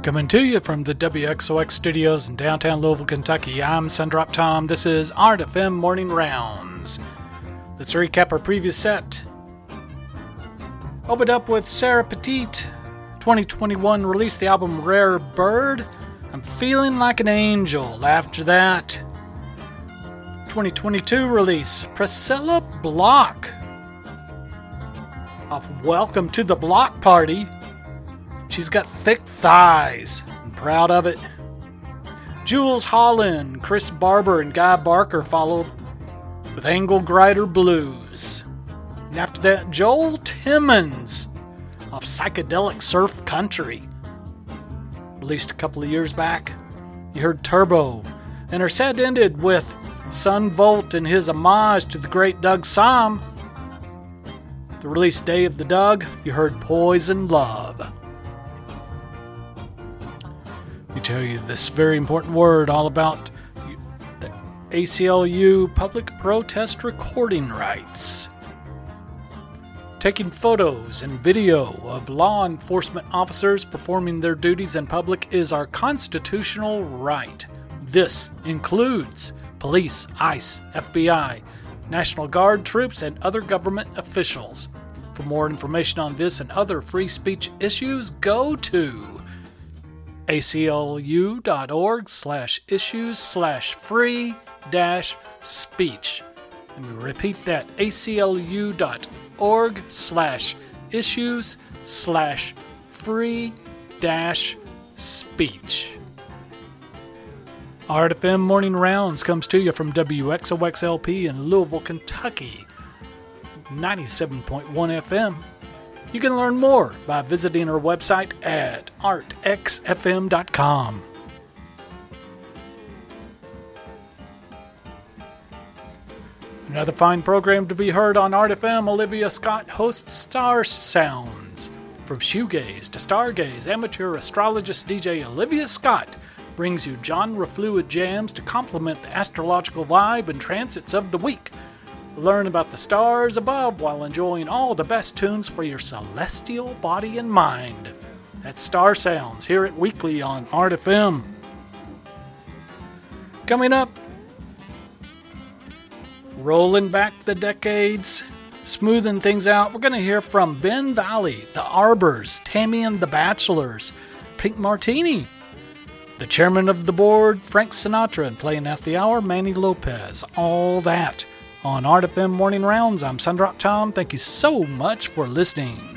Coming to you from the WXOX studios in downtown Louisville, Kentucky, I'm Sundrop Tom. This is Art FM Morning Rounds. Let's recap our previous set. Opened up with Sarah Petite. 2021 released the album Rare Bird. I'm Feeling Like an Angel. After that, 2022 release Priscilla Block off Welcome to the Block Party. She's got thick thighs. I'm proud of it. Jules Holland, Chris Barber, and Guy Barker followed with Angle Grider Blues. And after that, Joel Timmons off Psychedelic Surf Country. Released a couple of years back. You heard Turbo. And our set ended with Son Volt and his homage to the great Doug Sahm. The release day of the Doug, you heard Poison Love. Let me tell you this very important word all about the ACLU public protest recording rights. Taking photos and video of law enforcement officers performing their duties in public is our constitutional right. This includes police, ICE, FBI, National Guard troops, and other government officials. For more information on this and other free speech issues, go to aclu.org/issues/free-speech. Let me repeat that, aclu.org/issues/free-speech. Art FM Morning Rounds comes to you from WXOXLP in Louisville, Kentucky, 97.1 FM. You can learn more by visiting our website at artxfm.com. Another fine program to be heard on Art FM. Olivia Scott hosts Star Sounds. From shoegaze to stargaze, amateur astrologist DJ Olivia Scott brings you genre-fluid jams to complement the astrological vibe and transits of the week. Learn about the stars above while enjoying all the best tunes for your celestial body and mind. That's Star Sounds. Hear it weekly on Art FM. Coming up, rolling back the decades, smoothing things out, we're going to hear from Ben Valley, The Arbors, Tammy and the Bachelors, Pink Martini, the chairman of the board, Frank Sinatra, and playing at the hour, Manny Lopez. All that on Art FM Morning Rounds. I'm Sundrop Tom. Thank you so much for listening.